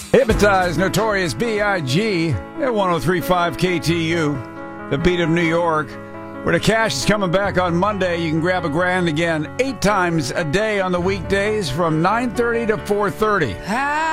Hypnotized, Notorious B.I.G. at 103.5 KTU, the beat of New York, where the cash is coming back on Monday. You can grab $1,000 again 8 times a day on the weekdays from 9:30 to 4:30.